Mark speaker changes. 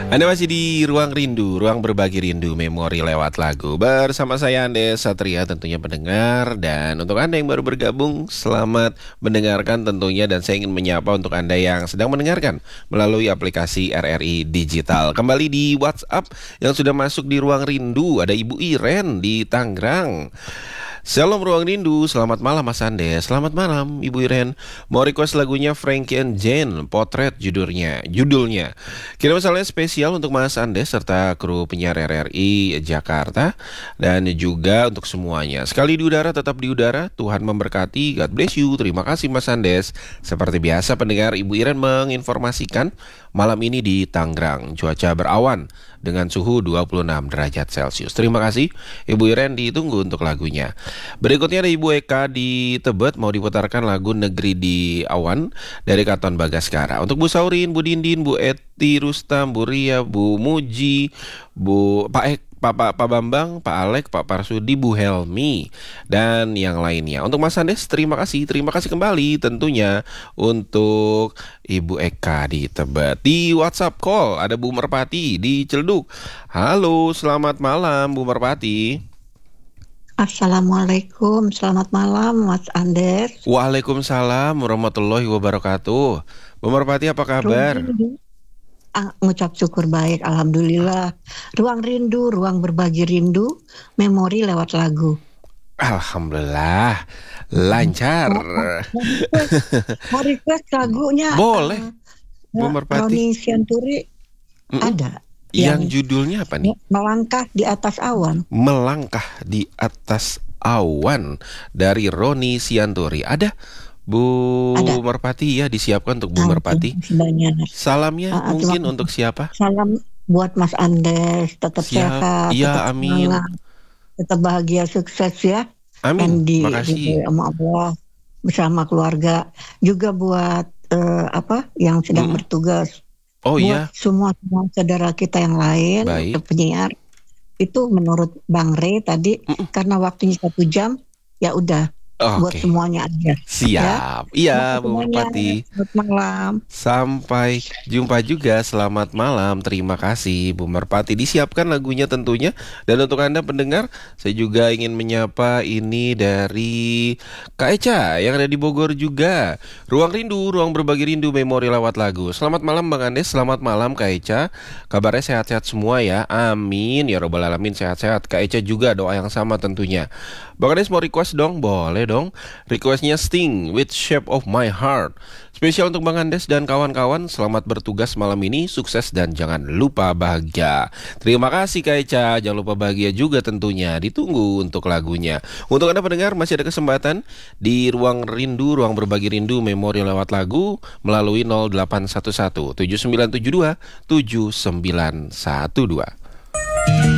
Speaker 1: Anda masih di Ruang Rindu, ruang berbagi rindu memori lewat lagu. Bersama saya Andes Satria tentunya pendengar. Dan untuk Anda yang baru bergabung, selamat mendengarkan tentunya. Dan saya ingin menyapa untuk Anda yang sedang mendengarkan melalui aplikasi RRI Digital. Kembali di WhatsApp yang sudah masuk di Ruang Rindu. Ada Ibu Iren di Tangerang. Shalom Ruang Rindu, selamat malam Mas Andes. Selamat malam Ibu Iren. Mau request lagunya Frankie and Jane, Potret judulnya. Kirim masalahnya spesial untuk Mas Andes serta kru penyiar RRI Jakarta. Dan juga untuk semuanya. Sekali di udara tetap di udara. Tuhan memberkati, God bless you. Terima kasih Mas Andes. Seperti biasa pendengar, Ibu Iren menginformasikan malam ini di Tangerang cuaca berawan dengan suhu 26 derajat Celcius. Terima kasih Ibu Iren, ditunggu untuk lagunya. Berikutnya ada Ibu Eka di Tebet, mau diputarkan lagu Negeri di Awan dari Katon Bagaskara. Untuk Bu Saurin, Bu Dindin, Bu Eti Rustam, Bu Ria, Bu Muji, Pak Bambang, Pak Alek, Pak Parsudi, Bu Helmi, dan yang lainnya. Untuk Mas Andes, terima kasih kembali tentunya untuk Ibu Eka di Tebet. Di WhatsApp call ada Bu Merpati di Celduk. Halo, selamat malam Bu Merpati.
Speaker 2: Assalamualaikum, selamat malam Mas Andes.
Speaker 1: Waalaikumsalam warahmatullahi wabarakatuh. Bu Merpati, apa kabar?
Speaker 2: Ngucap syukur baik, alhamdulillah. Ruang rindu, ruang berbagi rindu, memori lewat lagu.
Speaker 1: Alhamdulillah, lancar.
Speaker 2: Mau request lagunya?
Speaker 1: Boleh, Bu Merpati.
Speaker 2: Roni Sianturi ada.
Speaker 1: Yang judulnya apa nih?
Speaker 2: Melangkah di atas awan.
Speaker 1: Melangkah di atas awan dari Roni Sianturi. Ada Bu Merpati ya, disiapkan untuk Bu Merpati. Salamnya mungkin untuk siapa?
Speaker 2: Salam buat Mas Andes, tetap sehat.
Speaker 1: Iya, amin.
Speaker 2: Tetap bahagia, sukses ya.
Speaker 1: Amin. Makasih.
Speaker 2: Sama Allah bersama keluarga. Juga buat yang sedang bertugas.
Speaker 1: Oh
Speaker 2: buat
Speaker 1: iya.
Speaker 2: Semua saudara kita yang lain, penyiar. Itu menurut Bang Rey tadi, karena waktunya 1 jam, ya udah. Buat semuanya aja.
Speaker 1: Siap. Iya, Bu Merpati.
Speaker 2: Selamat malam.
Speaker 1: Sampai jumpa juga. Selamat malam. Terima kasih Bu Merpati. Disiapkan lagunya tentunya. Dan untuk Anda pendengar, saya juga ingin menyapa ini dari Kak Eca yang ada di Bogor juga. Ruang Rindu, ruang berbagi rindu memori lewat lagu. Selamat malam Bang Andes. Selamat malam Kak Eca. Kabarnya sehat-sehat semua ya. Amin ya robbal alamin, sehat-sehat. Kak Eca juga doa yang sama tentunya. Bang Andes mau request dong? Boleh dong. Requestnya Sting with Shape of My Heart. Spesial untuk Bang Andes dan kawan-kawan. Selamat bertugas malam ini. Sukses dan jangan lupa bahagia. Terima kasih Kak Eca. Jangan lupa bahagia juga tentunya. Ditunggu untuk lagunya. Untuk Anda pendengar, masih ada kesempatan di Ruang Rindu, ruang berbagi rindu memori lewat lagu melalui 0811 7972 7912.